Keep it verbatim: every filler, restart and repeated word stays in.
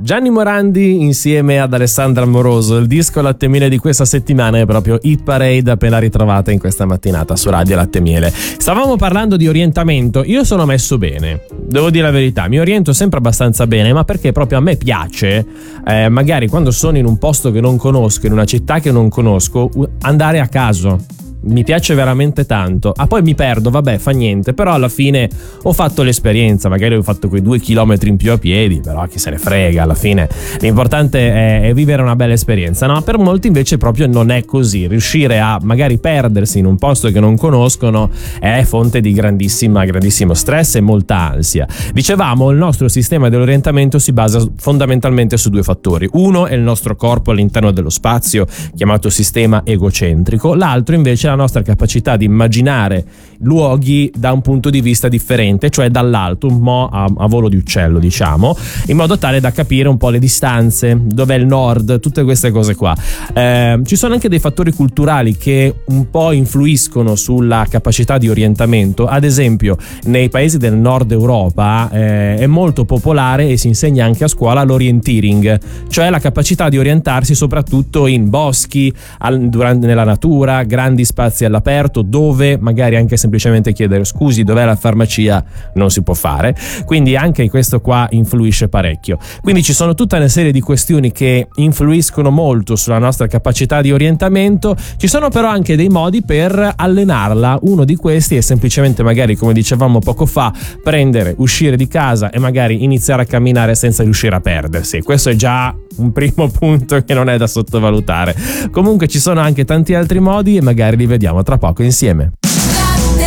Gianni Morandi insieme ad Alessandra Amoroso. Il disco Latte Miele di questa settimana è proprio Hit Parade, appena ritrovata in questa mattinata su Radio Latte Miele. Stavamo parlando di orientamento. Io sono messo bene, devo dire la verità, mi oriento sempre abbastanza bene, ma perché proprio a me piace eh, magari quando sono in un posto che non conosco, in una città che non conosco, andare a caso. Mi piace veramente tanto. Ah, poi mi perdo, vabbè, fa niente, però alla fine ho fatto l'esperienza, magari ho fatto quei due chilometri in più a piedi, però chi se ne frega, alla fine l'importante è, è vivere una bella esperienza, no? Per molti invece proprio non è così. Riuscire a magari perdersi in un posto che non conoscono è fonte di grandissima, grandissimo stress e molta ansia. Dicevamo, il nostro sistema dell'orientamento si basa fondamentalmente su due fattori. Uno è il nostro corpo all'interno dello spazio, chiamato sistema egocentrico, l'altro invece è la nostra capacità di immaginare luoghi da un punto di vista differente, cioè dall'alto, un po' a, a volo di uccello, diciamo, in modo tale da capire un po' le distanze, dov'è il nord, tutte queste cose qua. Eh, ci sono anche dei fattori culturali che un po' influiscono sulla capacità di orientamento. Ad esempio, nei paesi del nord Europa eh, è molto popolare e si insegna anche a scuola l'orienteering, cioè la capacità di orientarsi soprattutto in boschi, al, durante, nella natura, grandi spazi all'aperto, dove magari anche semplicemente chiedere scusi dov'è la farmacia non si può fare, quindi anche questo qua influisce parecchio. Quindi ci sono tutta una serie di questioni che influiscono molto sulla nostra capacità di orientamento. Ci sono però anche dei modi per allenarla. Uno di questi è semplicemente, magari come dicevamo poco fa, prendere, uscire di casa e magari iniziare a camminare senza riuscire a perdersi. Questo è già un primo punto che non è da sottovalutare. Comunque ci sono anche tanti altri modi e magari li vediamo tra poco insieme.